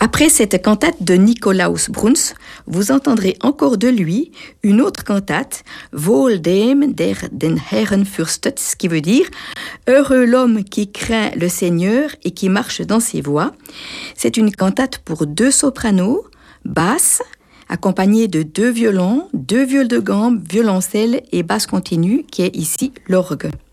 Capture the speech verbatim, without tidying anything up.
Après cette cantate de Nikolaus Bruns, vous entendrez encore de lui une autre cantate, Wohl dem, der den Herrn fürstet, ce qui veut dire « Heureux l'homme qui craint le Seigneur et qui marche dans ses voies ». C'est une cantate pour deux sopranos, basse, accompagnée de deux violons, deux viols de gambe, violoncelle et basse continue, qui est ici l'orgue.